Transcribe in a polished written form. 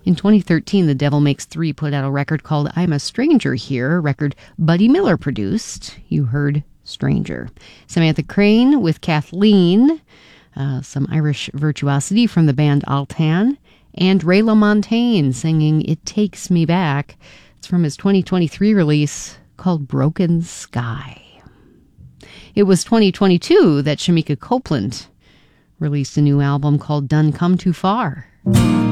In 2013, The Devil Makes Three put out a record called I'm a Stranger Here, a record Buddy Miller produced. You heard Stranger. Samantha Crane with Kathleen, some Irish virtuosity from the band Altan, and Ray LaMontagne singing It Takes Me Back. It's from his 2023 release called Broken Sky. It was 2022 that Shamika Copeland released a new album called Done Come Too Far.